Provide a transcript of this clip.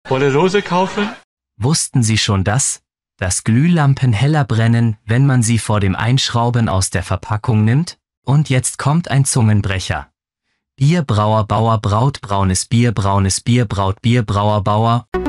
Volle Dose kaufen? Wussten Sie schon das? Dass Glühlampen heller brennen, wenn man sie vor dem Einschrauben aus der Verpackung nimmt? Und jetzt kommt ein Zungenbrecher. Bierbrauer Bauer braut braunes Bier braut Bier Brauer Bauer.